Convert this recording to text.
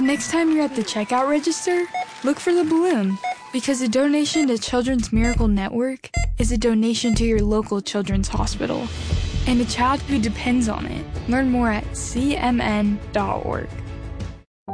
The next time you're at the checkout register, look for the balloon, because a donation to Children's Miracle Network is a donation to your local children's hospital and a child who depends on it. Learn more at cmn.org.